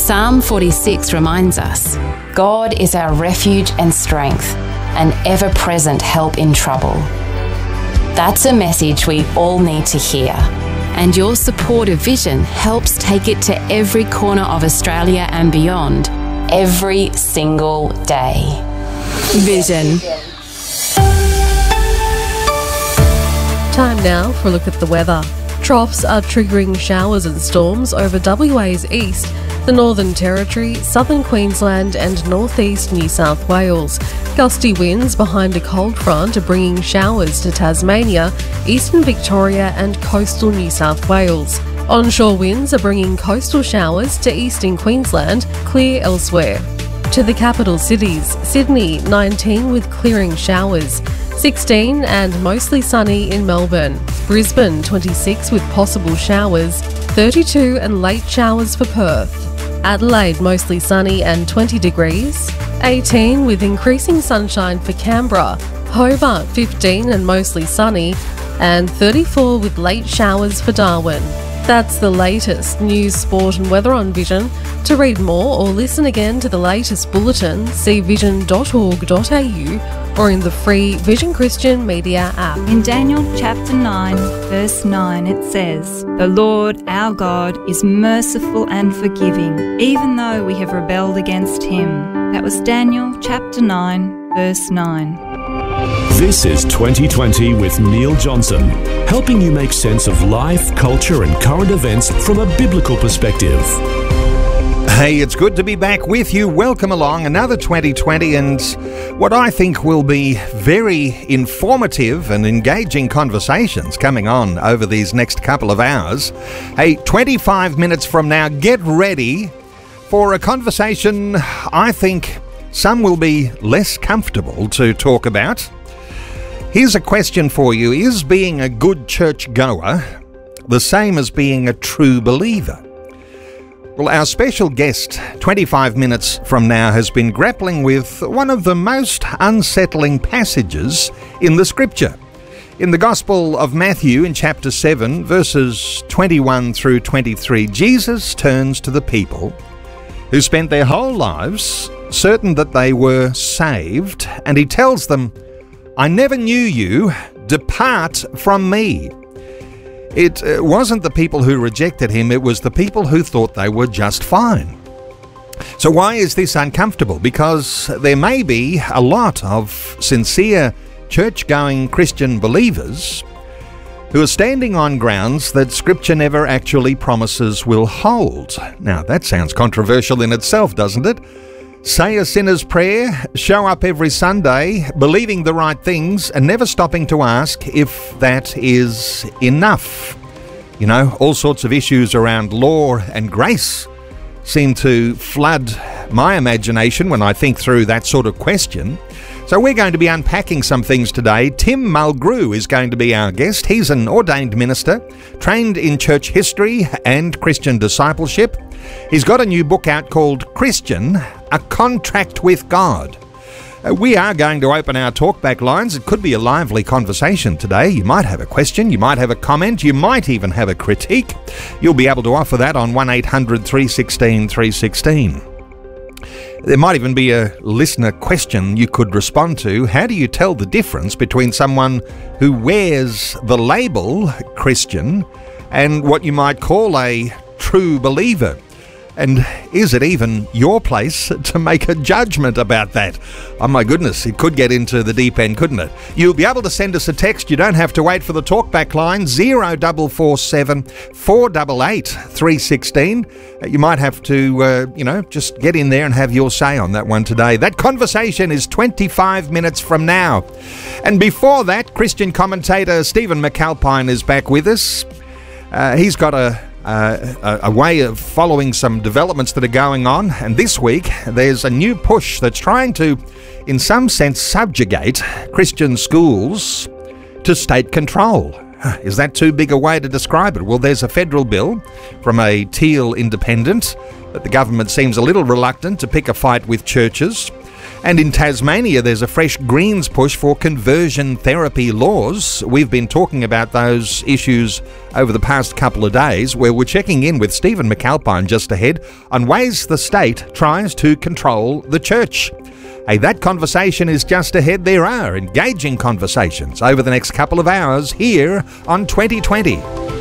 Psalm 46 reminds us, God is our refuge and strength, an ever-present help in trouble. That's a message we all need to hear, and your support of Vision helps take it to every corner of Australia and beyond, every single day. Vision. Time now for a look at the weather. Troughs are triggering showers and storms over WA's east, the Northern Territory, southern Queensland and northeast New South Wales. Gusty winds behind a cold front are bringing showers to Tasmania, eastern Victoria and coastal New South Wales. Onshore winds are bringing coastal showers to eastern Queensland, clear elsewhere. To the capital cities, Sydney 19 with clearing showers, 16 and mostly sunny in Melbourne, Brisbane 26 with possible showers, 32 and late showers for Perth, Adelaide mostly sunny and 20 degrees, 18 with increasing sunshine for Canberra, Hobart 15 and mostly sunny, and 34 with late showers for Darwin. That's the latest news, sport and weather on Vision. To read more or listen again to the latest bulletin, see vision.org.au or in the free Vision Christian Media app. In Daniel chapter 9, verse 9, it says, "The Lord our God is merciful and forgiving, even though we have rebelled against him." That was Daniel chapter 9, verse 9. This is 2020 with Neil Johnson, helping you make sense of life, culture and current events from a biblical perspective. Hey, it's good to be back with you. Welcome along, another 2020 and what I think will be very informative and engaging conversations coming on over these next couple of hours. Hey, 25 minutes from now, get ready for a conversation I think some will be less comfortable to talk about. Here's a question for you. Is being a good church goer the same as being a true believer? Well, our special guest, 25 minutes from now, has been grappling with one of the most unsettling passages in the Scripture. In the Gospel of Matthew, in chapter 7, verses 21 through 23, Jesus turns to the people who spent their whole lives certain that they were saved, and he tells them, "I never knew you, depart from me." It wasn't the people who rejected him, it was the people who thought they were just fine. So why is this uncomfortable? Because there may be a lot of sincere church-going Christian believers who are standing on grounds that Scripture never actually promises will hold. Now, that sounds controversial in itself, doesn't it? Say a sinner's prayer, show up every Sunday, believing the right things, and never stopping to ask if that is enough. You know, all sorts of issues around law and grace seem to flood my imagination when I think through that sort of question. So we're going to be unpacking some things today. Tim Mulgrew is going to be our guest. He's an ordained minister, trained in church history and Christian discipleship. He's got a new book out called Christian, A Contract with God. We are going to open our talkback lines. It could be a lively conversation today. You might have a question, you might have a comment, you might even have a critique. You'll be able to offer that on 1800 316 316. There might even be a listener question you could respond to. How do you tell the difference between someone who wears the label Christian and what you might call a true believer? And is it even your place to make a judgment about that? Oh my goodness, it could get into the deep end, couldn't it? You'll be able to send us a text. You don't have to wait for the talkback line, 0447 488 316. You might have to, just get in there and have your say on that one today. That conversation is 25 minutes from now. And before that, Christian commentator Stephen McAlpine is back with us. He's got a way of following some developments that are going on, and this week there's a new push that's trying to, in some sense, subjugate Christian schools to state control. Is that too big a way to describe it? Well, there's a federal bill from a Teal independent that the government seems a little reluctant to pick a fight with churches. And in Tasmania, there's a fresh Greens push for conversion therapy laws. We've been talking about those issues over the past couple of days, where we're checking in with Stephen McAlpine just ahead on ways the state tries to control the church. Hey, that conversation is just ahead. There are engaging conversations over the next couple of hours here on 2020.